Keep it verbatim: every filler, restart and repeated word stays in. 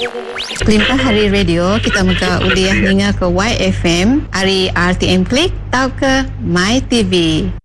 Kelimpah hari radio kita muka uliah ninga ke Y F M, hari R T M Klik, tau ke My T V.